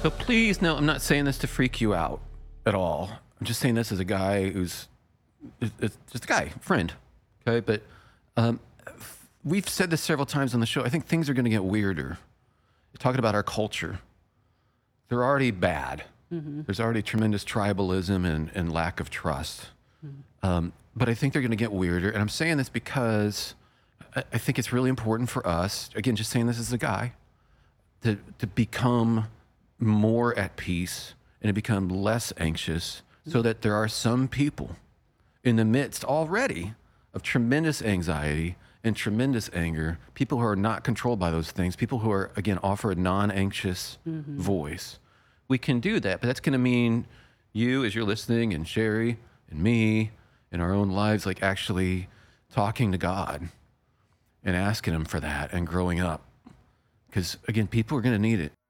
So please, no, I'm not saying this to freak you out at all. I'm just saying this as a guy who's it's just a guy, friend. Okay, but um, we've said this several times on the show. I think things are going to get weirder. Talking about our culture, they're already bad. There's already tremendous tribalism and lack of trust. But I think they're going to get weirder. And I'm saying this because I think it's really important for us, again, just saying this as a guy, to become more at peace and to become less anxious so that there are some people in the midst already of tremendous anxiety and tremendous anger, people who are not controlled by those things, people who are, again, offer a non-anxious voice. We can do that, but that's going to mean you, as you're listening, and Sherry, and me, in our own lives, like actually talking to God and asking Him for that and growing up. Because, again, people are going to need it.